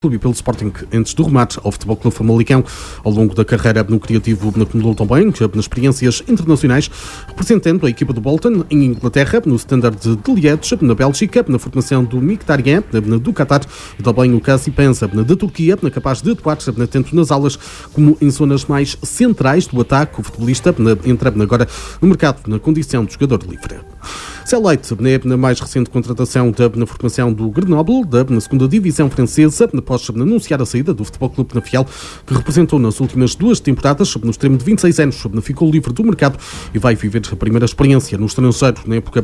Clube pelo Sporting antes do remate ao Futebol Clube Famalicão. Ao longo da carreira no Criativo acumulou também nas experiências internacionais, representando a equipa do Bolton em Inglaterra, no Standard de Liège, na Bélgica, na formação do Mkhitaryan, do Qatar, e também o Kasi Penza, da Turquia, capaz de atuar tanto nas alas como em zonas mais centrais do ataque. O futebolista entra agora no mercado na condição de jogador livre. Selleite, na mais recente contratação na formação do Grenoble, na segunda divisão francesa, após anunciar a saída do Futebol Clube Penafiel, que representou nas últimas 2 temporadas, no extremo de 26 anos, ficou livre do mercado e vai viver a primeira experiência no estrangeiro na época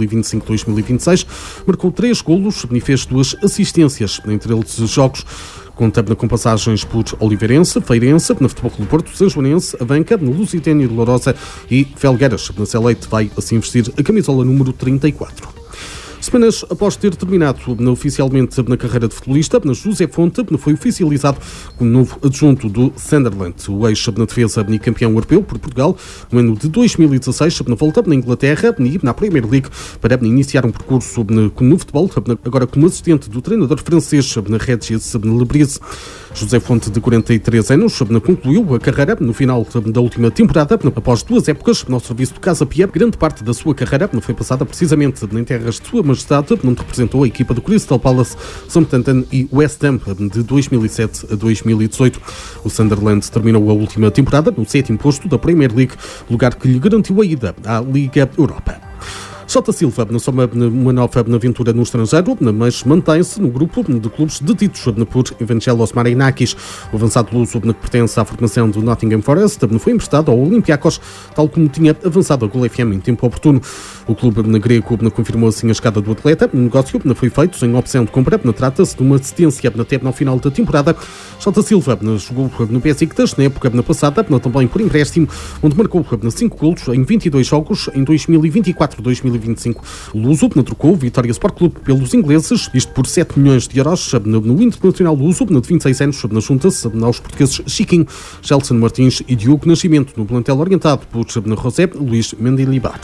2025-2026. Marcou 3 golos e fez 2 assistências, entre eles jogos com passagens por Oliveirense, Feirense, na Futebol Clube Porto, Sanjoanense, Avanca, no Lusitânia de Lourosa e Felgueiras. Na Selleite vai assim vestir a camisola número 34. Semanas após ter terminado oficialmente na carreira de futebolista, José Fonte foi oficializado como novo adjunto do Sunderland. O ex-defesa e campeão europeu por Portugal no ano de 2016, volta na Inglaterra e na Premier League para iniciar um percurso no futebol, agora como assistente do treinador francês na Régis Lebrise. José Fonte, de 43 anos, concluiu a carreira no final da última temporada, após 2 épocas no serviço do Casa Pia. Grande parte da sua carreira foi passada precisamente em terras de Sua Majestade, onde representou a equipa do Crystal Palace, Southampton e West Ham de 2007 a 2018. O Sunderland terminou a última temporada no 7º posto da Premier League, lugar que lhe garantiu a ida à Liga Europa. Jota Silva soma uma nova aventura no estrangeiro, mas mantém-se no grupo de clubes detidos por Evangelos Marinakis. O avançado luso, que pertence à formação do Nottingham Forest, foi emprestado ao Olympiacos, tal como tinha avançado a Gol FM em tempo oportuno. O clube grego confirmou assim a chegada do atleta. O negócio foi feito sem opção de compra. Trata-se de uma assistência até ao final da temporada. Jota Silva jogou no Besiktas na época passada, também por empréstimo, onde marcou 5 golos em 22 jogos em 2024-2025. O luso trocou o Vitória Sport Clube pelos ingleses, isto por 7 milhões de euros. No Internacional luso, de 26 anos, junta-se aos portugueses Chiquinho, Gelson Martins e Diogo Nascimento, no plantel orientado por José Luís Mendilibar.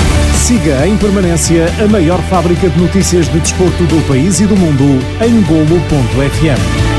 Siga em permanência a maior fábrica de notícias de desporto do país e do mundo em Golo.fm.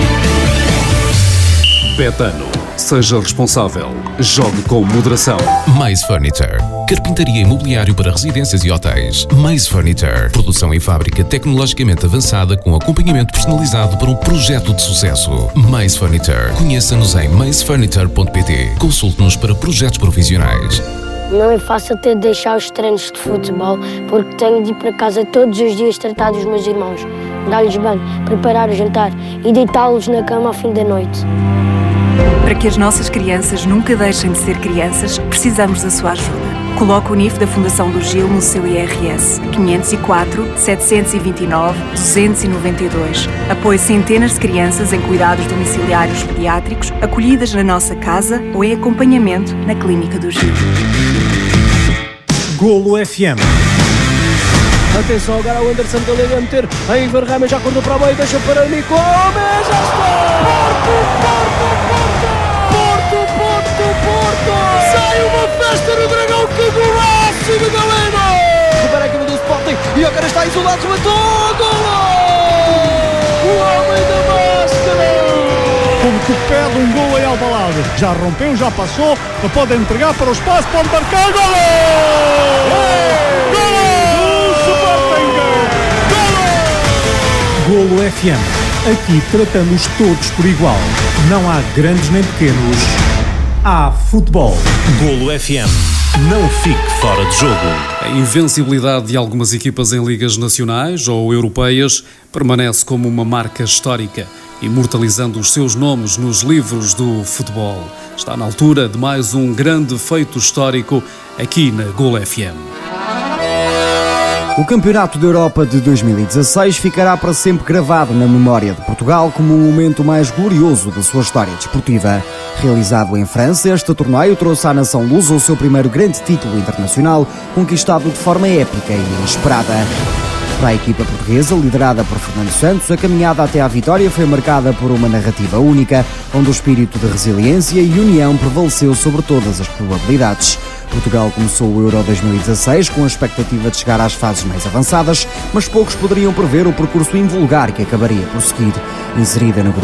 Betano. Seja responsável. Jogue com moderação. Maze Furniture. Carpintaria e mobiliário para residências e hotéis. Maze Furniture. Produção em fábrica tecnologicamente avançada com acompanhamento personalizado para um projeto de sucesso. Maze Furniture. Conheça-nos em mazefurniture.pt. Consulte-nos para projetos profissionais. Não é fácil ter de deixar os treinos de futebol porque tenho de ir para casa todos os dias tratar dos meus irmãos, dar-lhes banho, preparar o jantar e deitá-los na cama ao fim da noite. Para que as nossas crianças nunca deixem de ser crianças, precisamos da sua ajuda. Coloque o NIF da Fundação do Gil no seu IRS 504 729 292. Apoie centenas de crianças em cuidados domiciliários pediátricos, acolhidas na nossa casa ou em acompanhamento na Clínica do Gil. Golo FM. Atenção agora o Anderson Galego a meter a Ivan Rames, já cortou para o meio, deixa para Nico Gomes, já está! Porto! Sai uma festa no Dragão, que golaço de Galeno! Recupera a equipe do Sporting e o cara está isolado, matou, golo! O homem da máscara! Como que pede um golo em Alvalade, já rompeu, já passou, pode entregar para o espaço, pode marcar, golo! Golo FM. Aqui tratamos todos por igual. Não há grandes nem pequenos. Há futebol. Golo FM. Não fique fora de jogo. A invencibilidade de algumas equipas em ligas nacionais ou europeias permanece como uma marca histórica, imortalizando os seus nomes nos livros do futebol. Está na altura de mais um grande feito histórico aqui na Golo FM. O Campeonato da Europa de 2016 ficará para sempre gravado na memória de Portugal como o momento mais glorioso da sua história desportiva. Realizado em França, este torneio trouxe à nação lusa o seu primeiro grande título internacional, conquistado de forma épica e inesperada. Para a equipa portuguesa, liderada por Fernando Santos, a caminhada até à vitória foi marcada por uma narrativa única, onde o espírito de resiliência e união prevaleceu sobre todas as probabilidades. Portugal começou o Euro 2016 com a expectativa de chegar às fases mais avançadas, mas poucos poderiam prever o percurso invulgar que acabaria por seguir. Inserida no